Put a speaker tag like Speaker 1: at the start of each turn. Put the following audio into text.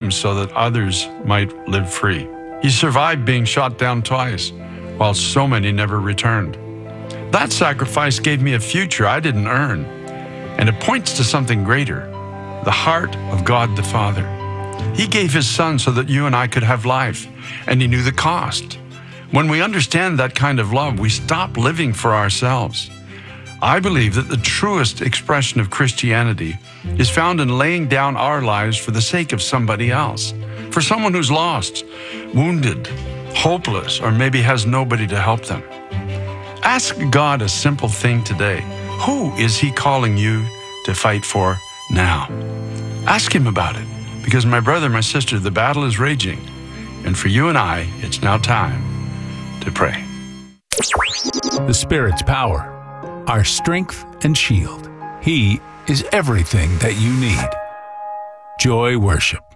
Speaker 1: freedom so that others might live free. He survived being shot down twice, while so many never returned. That sacrifice gave me a future I didn't earn, and it points to something greater, the heart of God the Father. He gave his Son so that you and I could have life, and he knew the cost. When we understand that kind of love, we stop living for ourselves. I believe that the truest expression of Christianity is found in laying down our lives for the sake of somebody else, for someone who's lost, wounded, hopeless, or maybe has nobody to help them. Ask God a simple thing today. Who is he calling you to fight for now? Ask him about it, because my brother, my sister, the battle is raging, and for you and I, it's now time to pray.
Speaker 2: The Spirit's power, our strength and shield. He is everything that you need. Joy Worship.